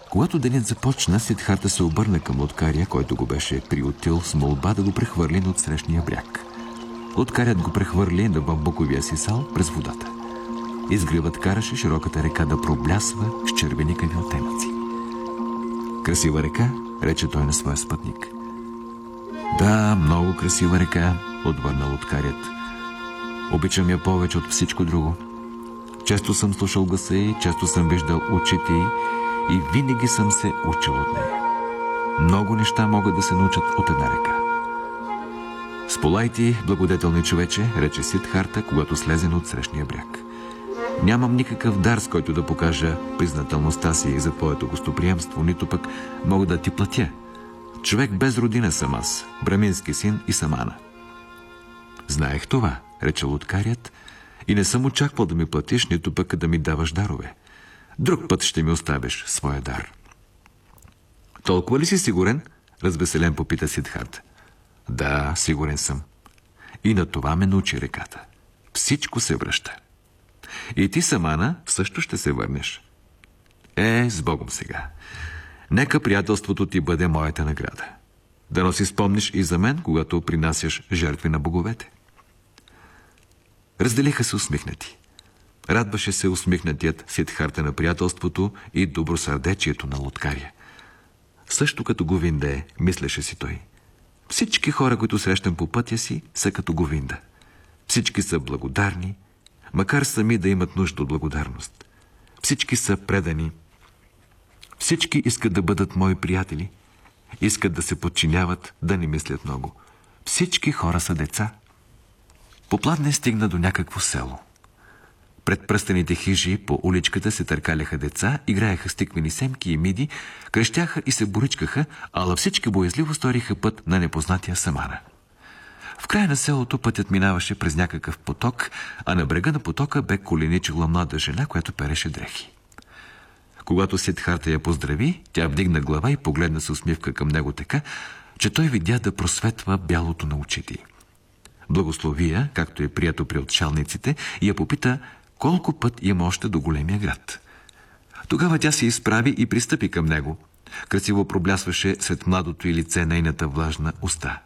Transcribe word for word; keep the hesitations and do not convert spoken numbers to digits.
Когато денят започна, Сидхарта се обърна към лодкаря, който го беше приютил с молба да го прехвърли на отсрещния бряг. Лодкарят го прехвърли на бамбуковия си сал през водата. Изгревът караше широката река да проблясва с червеникави оттенъци. Красива река, рече той на своя спътник. Да, много красива река, отвърна лодкарят. Обичам я повече от всичко друго. Често съм слушал гласа й, често съм виждал очите й и винаги съм се учил от нея. Много неща могат да се научат от една река. Сполай ти, благодетелни човече, рече Сидхарта, когато слезе на отсрещния бряг. Нямам никакъв дар, с който да покажа признателността си за твоето гостоприемство, нито пък мога да ти платя. Човек без родина съм аз, брамински син и самана. Знаех това, рече лодкарят, и не съм очаквал да ми платиш, нито пък да ми даваш дарове. Друг път ще ми оставиш своя дар. Толкова ли си сигурен? Развеселен попита Сидхарта. Да, сигурен съм. И на това ме научи реката. Всичко се връща. И ти, Самана, също ще се върнеш. Е, с Богом сега. Нека приятелството ти бъде моята награда. Дано си спомниш и за мен, когато принасяш жертви на боговете. Разделиха се усмихнати. Радваше се усмихнатият Сидхарта на приятелството и добросърдечието на лодкаря. Също като Говинде, мислеше си той. Всички хора, които срещам по пътя си, са като Говинда. Всички са благодарни, макар сами да имат нужда от благодарност. Всички са предани. Всички искат да бъдат мои приятели. Искат да се подчиняват, да не мислят много. Всички хора са деца. Попладне стигна до някакво село. Пред пръстените хижи по уличката се търкаляха деца, играеха стиквени семки и миди, крещяха и се боричкаха, ала всички боязливо сториха път на непознатия Самана. В края на селото пътят минаваше през някакъв поток, а на брега на потока бе коленичила млада жена, която переше дрехи. Когато Сидхарта я поздрави, тя вдигна глава и погледна с усмивка към него така, че той видя да просветва бялото на очите й. Благослови я, както е прието при отшалниците, и я попита колко път има още до големия град. Тогава тя се изправи и пристъпи към него. Красиво проблясваше сред младото й лице нейната влажна уста.